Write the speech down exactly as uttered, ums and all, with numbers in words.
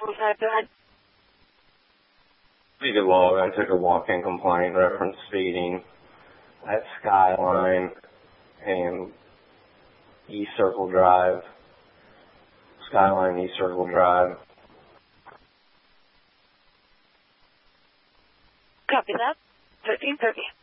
five, go ahead. Legal log, I took a walk-in complaint, reference speeding at Skyline and East Circle Drive. Skyline, East Circle Drive. Copy that. thirteen thirty.